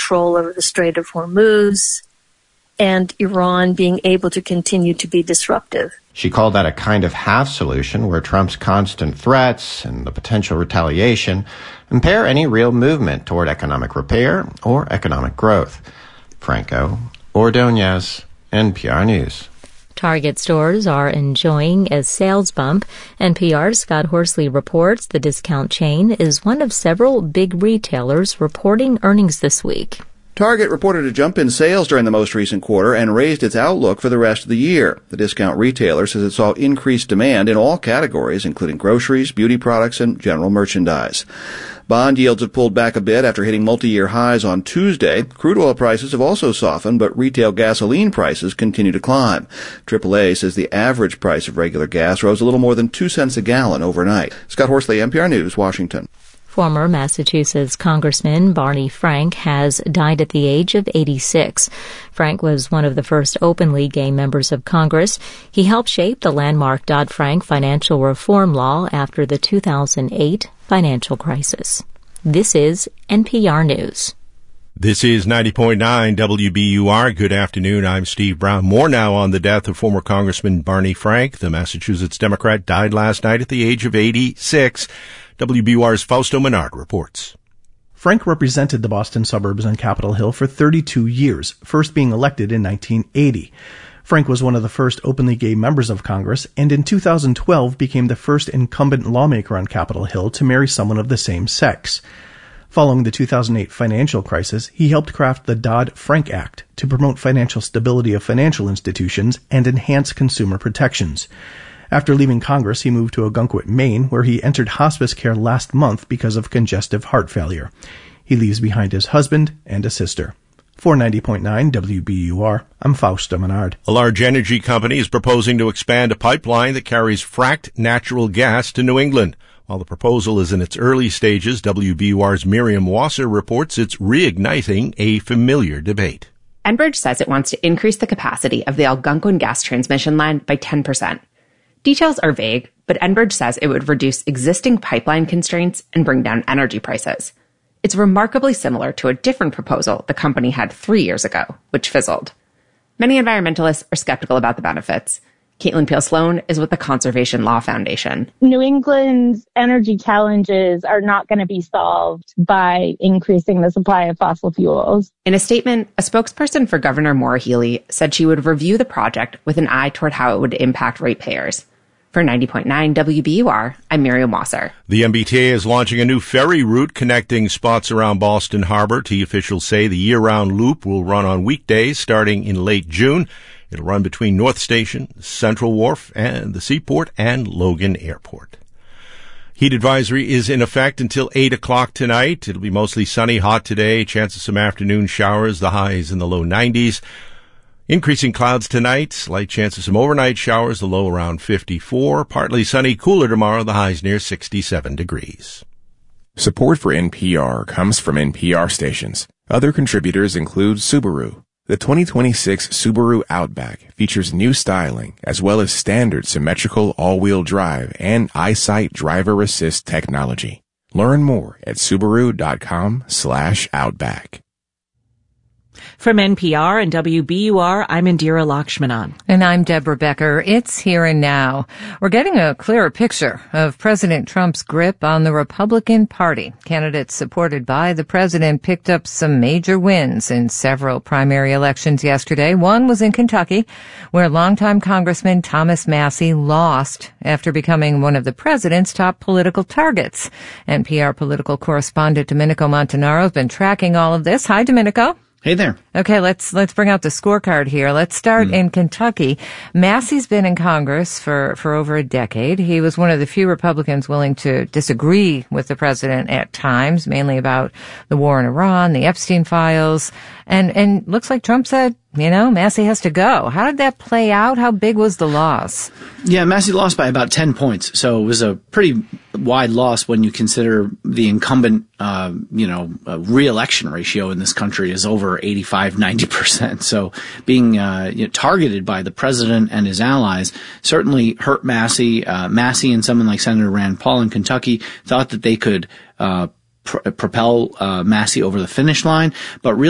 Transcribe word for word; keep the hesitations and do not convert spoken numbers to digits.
control over the Strait of Hormuz, and Iran being able to continue to be disruptive. She called that a kind of half solution where Trump's constant threats and the potential retaliation impair any real movement toward economic repair or economic growth. Franco Ordonez, N P R News. Target stores are enjoying a sales bump. N P R's Scott Horsley reports the discount chain is one of several big retailers reporting earnings this week. Target reported a jump in sales during the most recent quarter and raised its outlook for the rest of the year. The discount retailer says it saw increased demand in all categories, including groceries, beauty products, and general merchandise. Bond yields have pulled back a bit after hitting multi-year highs on Tuesday. Crude oil prices have also softened, but retail gasoline prices continue to climb. triple A says the average price of regular gas rose a little more than two cents a gallon overnight. Scott Horsley, N P R News, Washington. Former Massachusetts Congressman Barney Frank has died at the age of eighty-six. Frank was one of the first openly gay members of Congress. He helped shape the landmark Dodd-Frank financial reform law after the two thousand eight financial crisis. This is N P R News. This is ninety point nine W B U R. Good afternoon. I'm Steve Brown. More now on the death of former Congressman Barney Frank. The Massachusetts Democrat died last night at the age of eighty-six. W B U R's Fausto Menard reports. Frank represented the Boston suburbs on Capitol Hill for thirty-two years, first being elected in nineteen eighty. Frank was one of the first openly gay members of Congress, and in two thousand twelve became the first incumbent lawmaker on Capitol Hill to marry someone of the same sex. Following the two thousand eight financial crisis, he helped craft the Dodd-Frank Act to promote financial stability of financial institutions and enhance consumer protections. After leaving Congress, he moved to Ogunquit, Maine, where he entered hospice care last month because of congestive heart failure. He leaves behind his husband and a sister. For ninety point nine W B U R, I'm Fausto Menard. A large energy company is proposing to expand a pipeline that carries fracked natural gas to New England. While the proposal is in its early stages, W B U R's Miriam Wasser reports it's reigniting a familiar debate. Enbridge says it wants to increase the capacity of the Algonquin gas transmission line by ten percent. Details are vague, but Enbridge says it would reduce existing pipeline constraints and bring down energy prices. It's remarkably similar to a different proposal the company had three years ago, which fizzled. Many environmentalists are skeptical about the benefits. Caitlin Peel-Sloan is with the Conservation Law Foundation. New England's energy challenges are not going to be solved by increasing the supply of fossil fuels. In a statement, a spokesperson for Governor Maura Healey said she would review the project with an eye toward how it would impact ratepayers. For ninety point nine W B U R, I'm Miriam Wasser. The M B T A is launching a new ferry route connecting spots around Boston Harbor. T officials say the year-round loop will run on weekdays starting in late June. It'll run between North Station, Central Wharf, and the Seaport and Logan Airport. Heat advisory is in effect until eight o'clock tonight. It'll be mostly sunny, hot today. Chance of some afternoon showers. The highs in the low nineties. Increasing clouds tonight. Light chance of some overnight showers. The low around fifty-four. Partly sunny, cooler tomorrow. The highs near sixty-seven degrees. Support for N P R comes from N P R stations. Other contributors include Subaru. The twenty twenty-six Subaru Outback features new styling as well as standard symmetrical all-wheel drive and EyeSight driver assist technology. Learn more at Subaru.com slash Outback. From N P R and W B U R, I'm Indira Lakshmanan. And I'm Deborah Becker. It's Here and Now. We're getting a clearer picture of President Trump's grip on the Republican Party. Candidates supported by the president picked up some major wins in several primary elections yesterday. One was in Kentucky, where longtime Congressman Thomas Massie lost after becoming one of the president's top political targets. N P R political correspondent Domenico Montanaro has been tracking all of this. Hi, Domenico. Hey there. Okay, let's let's bring out the scorecard here. Let's start mm. in Kentucky. Massie's been in Congress for, for over a decade. He was one of the few Republicans willing to disagree with the president at times, mainly about the war in Iran, the Epstein files, and and looks like Trump said, you know, Massie has to go. How did that play out? How big was the loss? Yeah, Massie lost by about ten points, so it was a pretty wide loss when you consider the incumbent, uh, you know, uh, re-election ratio in this country is over eighty-five, ninety percent. So being uh, you know, targeted by the president and his allies certainly hurt Massie. Uh, Massie and someone like Senator Rand Paul in Kentucky thought that they could uh, pr- propel uh, Massie over the finish line, but really